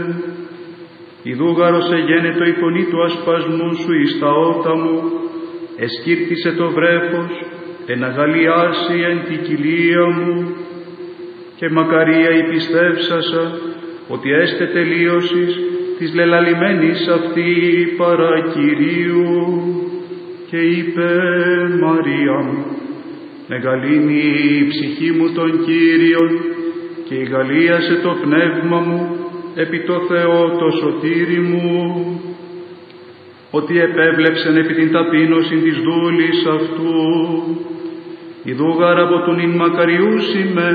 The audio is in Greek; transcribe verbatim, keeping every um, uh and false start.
Ιδούγαρος εγένετο η φωνή του ασπασμού σου εις τα ότα μου, εσκύρτησε το βρέφος, εναγαλιάσει εν τη κοιλία μου, και μακαρία η πιστεύσασα, ότι έστε τελείωσης της λελαλημένης αυτή παρά Κυρίου, και είπε Μαρία μου, μεγαλύνει η ψυχή μου τον Κύριον, και ηγαλίασε το πνεύμα μου επί το Θεό το σωτήρι μου, ότι επέβλεψεν επί την ταπείνωση της δούλης αυτού, ιδούγαρ από τον ειν μακαριούσι με